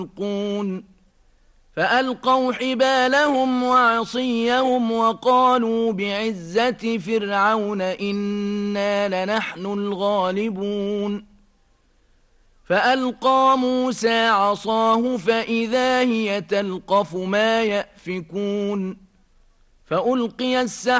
يلقون فألقوا حبالهم وعصيهم وقالوا بعزة فرعون إنا لنحن الغالبون فألقى موسى عصاه فإذا هي تلقف ما يأفكون فألقي السحرة